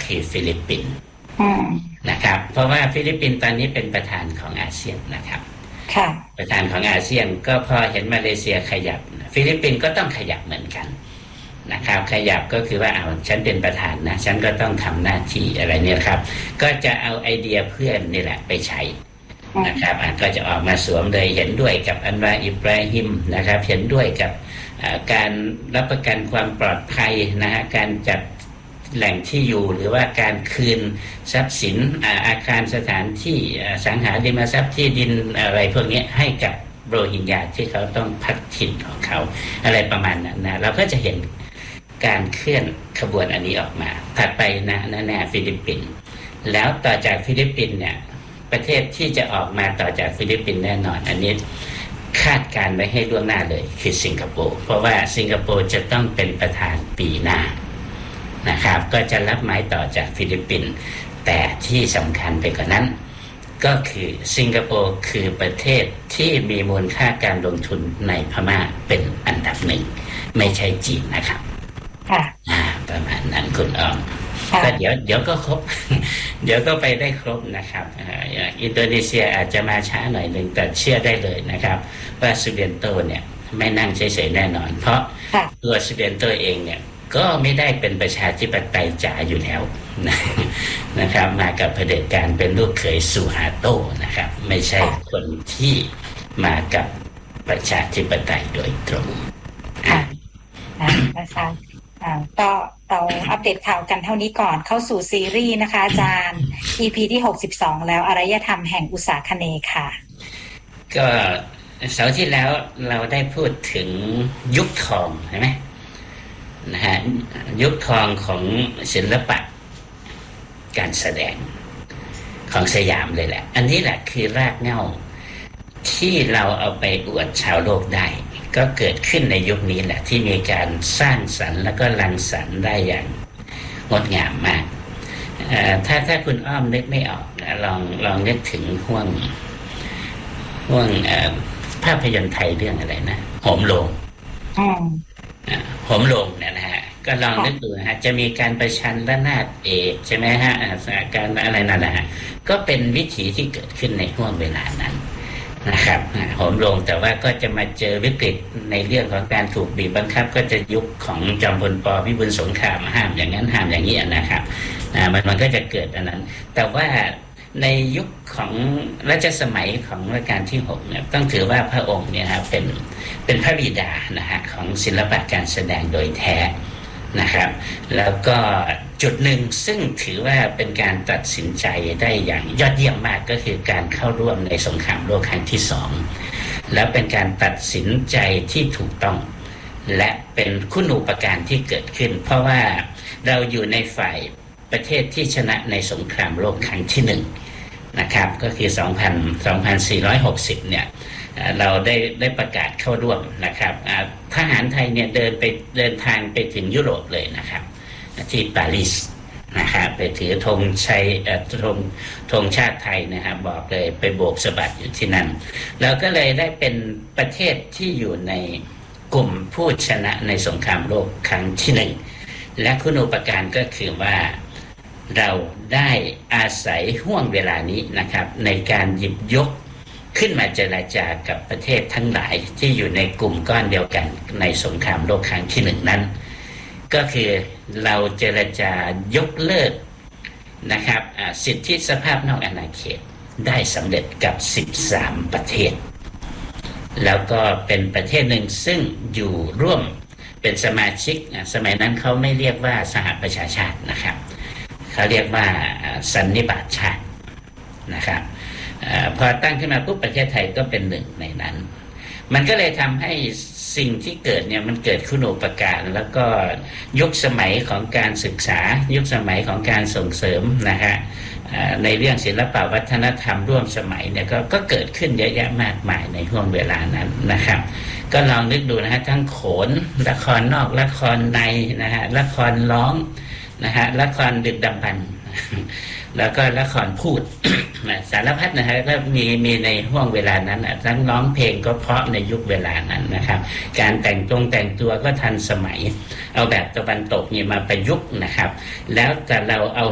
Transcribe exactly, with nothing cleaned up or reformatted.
คือฟิลิปปินส์นะครับเพราะว่าฟิลิปปินส์ตอนนี้เป็นประธานของอาเซียนนะครับค่ะประธานของอาเซียนก็พอเห็นมาเลเซียขยับฟิลิปปินส์ก็ต้องขยับเหมือนกันนะครับขยับก็คือว่าเอาฉันเป็นประธานนะฉันก็ต้องทำหน้าที่อะไรเนี่ยครับก็จะเอาไอเดียเพื่อนนี่แหละไปใช้นะครับก็จะออกมาสวมเลยเห็นด้วยกับอันวาอิบราฮิมนะครับเห็นด้วยกับการรับประกันความปลอดภัยนะฮะการจัดแหล่งที่อยู่หรือว่าการคืนทรัพย์สินอาคารสถานที่สังหาริมทรัพย์ที่ดินอะไรพวกนี้ให้กับโรฮิงญาที่เขาต้องพักถิ่นของเขาอะไรประมาณนั้นนะเราก็จะเห็นการเคลื่อนขบวนอันนี้ออกมาถัดไปนะแน่ๆฟิลิปปินส์แล้วต่อจากฟิลิปปินส์เนี่ยประเทศที่จะออกมาต่อจากฟิลิปปินส์แน่นอนอันนี้คาดการไว้ให้ล่วงหน้าเลยคือสิงคโปร์เพราะว่าสิงคโปร์จะต้องเป็นประธานปีหน้านะครับก็จะรับไม้ต่อจากฟิลิปปินส์แต่ที่สำคัญไปกว่านั้นก็คือสิงคโปร์คือประเทศที่มีมูลค่าการลงทุนในพม่าเป็นอันดับหนึ่งไม่ใช่จีนนะครับค่ะอ่าประมาณนั้นคุณอ้อมก็เดี๋ยวเดี๋ยวก็ครบเดี๋ยวก็ไปได้ครบนะครับอินโดนีเซียอาจจะมาช้าหน่อยหนึ่งแต่เชื่อได้เลยนะครับว่าซูเบียนโตเนี่ยไม่นั่งเฉยๆแน่นอนเพราะตัวซูเบียนโตเองเนี่ยก็ไม่ได้เป็นประชาธิปไตยจ๋าอยู่แล้วนะครับมากับเผด็จการเป็นลูกเขยซูฮาโตนะครับไม่ใช่คนที่มากับประชาธิปไตยโดยตรงค่ะนะคะก็เราอัปเดตข่าวกันเท่านี้ก่อนเข้าสู่ซีรีส์นะคะอาจารย์ อี พี ที่หกสิบสองแล้วอารยธรรมแห่งอุษาคเนย์ค่ะก็เสาร์ที่แล้วเราได้พูดถึงยุคทองใช่ไหมนะฮะยุคทองของศิลปะการแสดงของสยามเลยแหละอันนี้แหละคือรากเหง้าที่เราเอาไปอวดชาวโลกได้ก็เกิดขึ้นในยุคนี้แหละที่มีการสร้างสรรค์แล้วก็รังสรรค์ได้อย่างงดงามมากถ้าถ้าคุณอ้อมนึกไม่ออกนะลองลองนึกถึงห่วงห่วงภาพยนตร์ไทยเรื่องอะไรนะโหมโรงโหมโรงเนี่ยนะฮะก็ลองนึกดูนะฮะจะมีการประชันระนาดเอกใช่ไหมฮะการอะไรนั่นนะฮะก็เป็นวิถีที่เกิดขึ้นในห่วงเวลานั้นนะครับโหมโรงแต่ว่าก็จะมาเจอวิกฤตในเรื่องของการถูกบีบบังคับก็จะยุคของจอมพลป.พิบูลสงครามห้ามอย่างนั้นห้ามอย่างนี้นะครับมันมันก็จะเกิดอันนั้นแต่ว่าในยุคของรัชสมัยของรัชกาลที่หกเนี่ยต้องถือว่าพระองค์เนี่ยครับเป็นเป็นพระบิดานะฮะของศิลปะการแสดงโดยแท้นะครับแล้วก็จุดหนึ่งซึ่งถือว่าเป็นการตัดสินใจได้อย่างยอดเยี่ยมมากก็คือการเข้าร่วมในสงครามโลกครั้งที่สองแล้วเป็นการตัดสินใจที่ถูกต้องและเป็นคุณูปการที่เกิดขึ้นเพราะว่าเราอยู่ในฝ่ายประเทศที่ชนะในสงครามโลกครั้งที่หนึ่งนะครับก็คือสองพันสี่ร้อยหกสิบเนี่ยเราได้ได้ประกาศเข้าร่วมนะครับทหารไทยเนี่ยเดินไปเดินทางไปถึงยุโรปเลยนะครับที่ปารีสนะครับไปถือธงชัยธงธงชาติไทยนะครับบอกเลยไปโบกสะบัดอยู่ที่นั่นเราก็เลยได้เป็นประเทศที่อยู่ในกลุ่มผู้ชนะในสงครามโลกครั้งที่หนึ่งและคุณูปการก็คือว่าเราได้อาศัยห่วงเวลานี้นะครับในการหยิบยกขึ้นมาเจรจากับประเทศทั้งหลายที่อยู่ในกลุ่มก้อนเดียวกันในสงครามโลกครั้งที่หนึ่งนั้นก็คือเราเจรจายกเลิกนะครับสิทธิสภาพนอกอาณาเขตได้สำเร็จกับสิบสามประเทศแล้วก็เป็นประเทศหนึ่งซึ่งอยู่ร่วมเป็นสมาชิกสมัยนั้นเขาไม่เรียกว่าสหประชาชาตินะครับเขาเรียกว่าสันนิบาตชาตินะครับพอตั้งขึ้นมาปุ๊บประเทศไทยก็เป็นหนึ่งในนั้นมันก็เลยทำให้สิ่งที่เกิดเนี่ยมันเกิดคุณูปการแล้วก็ยุคสมัยของการศึกษายุคสมัยของการส่งเสริมนะฮะในเรื่องศิลปวัฒนธรรมร่วมสมัยเนี่ยก็ก็เกิดขึ้นเยอะแยะมากมายในช่วงเวลานั้นนะครับก็ลองนึกดูนะฮะทั้งโขนละครนอกละครในนะฮะละครร้องนะฮะละครดึกดำบรรพ์แล้วก็ละครพูด สารพัดนะฮะก็มีมีในห่วงเวลานั้นทั้งร้องเพลงก็เพราะในยุคเวลานั้นนะครับการแต่งตรงแต่งตัวก็ทันสมัยเอาแบบตะวันตกเนี่ยมาประยุกต์นะครับแล้วแต่เราเอา